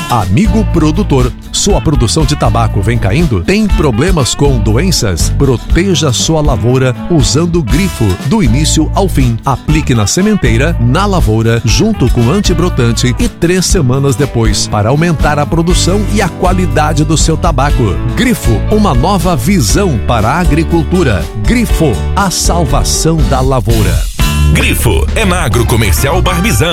Amigo produtor, sua produção de tabaco vem caindo? Tem problemas com doenças? Proteja sua lavoura usando Grifo do início ao fim. Aplique na sementeira, na lavoura, junto com antibrotante e 3 semanas depois, para aumentar a produção e a qualidade do seu tabaco. Grifo, uma nova visão para a agricultura. Grifo, a salvação da lavoura. Grifo é na Agrocomercial Barbizan.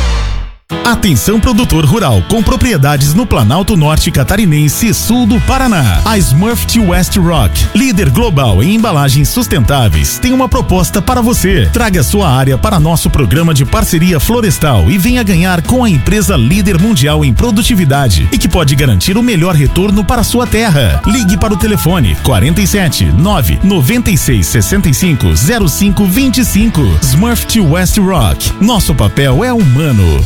Atenção produtor rural com propriedades no Planalto Norte Catarinense e Sul do Paraná. A Smurfit West Rock, líder global em embalagens sustentáveis, tem uma proposta para você. Traga sua área para nosso programa de parceria florestal e venha ganhar com a empresa líder mundial em produtividade e que pode garantir o melhor retorno para sua terra. Ligue para o telefone 47 9 96 65 05 25. Smurfit West Rock. Nosso papel é humano.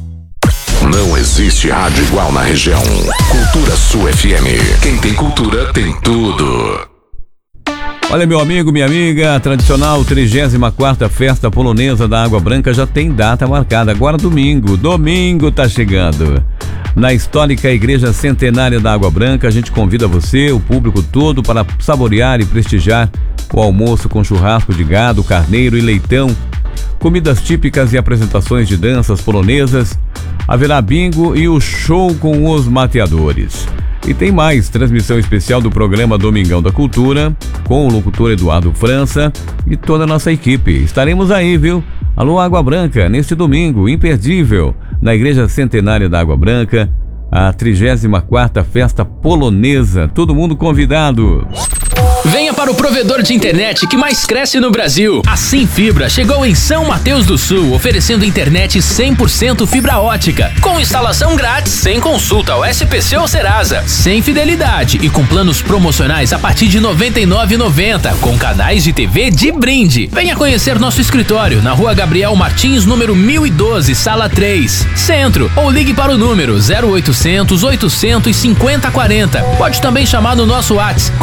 Não existe rádio igual na região. Cultura Sul FM. Quem tem cultura tem tudo. Olha, meu amigo, minha amiga, a tradicional 34ª Festa Polonesa da Água Branca já tem data marcada. Agora domingo tá chegando. Na histórica Igreja Centenária da Água Branca, a gente convida você, o público todo, para saborear e prestigiar o almoço com churrasco de gado, carneiro e leitão, comidas típicas e apresentações de danças polonesas. Haverá bingo e o show com os mateadores. E tem mais, transmissão especial do programa Domingão da Cultura, com o locutor Eduardo França e toda a nossa equipe. Estaremos aí, viu? Alô Água Branca, neste domingo, imperdível, na Igreja Centenária da Água Branca, a 34ª Festa Polonesa. Todo mundo convidado. Venha para o provedor de internet que mais cresce no Brasil. A Sem Fibra chegou em São Mateus do Sul, oferecendo internet 100% fibra ótica, com instalação grátis, sem consulta ao SPC ou Serasa, sem fidelidade e com planos promocionais a partir de R$ 99,90, com canais de TV de brinde. Venha conhecer nosso escritório na Rua Gabriel Martins, número 1012, Sala 3, Centro, ou ligue para o número 0800 800 5040. Pode também chamar no nosso WhatsApp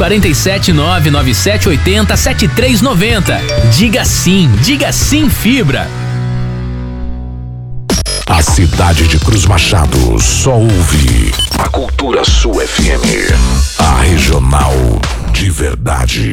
47997807390. Diga sim Fibra. A cidade de Cruz Machado só ouve a Cultura Sul FM, a regional de verdade.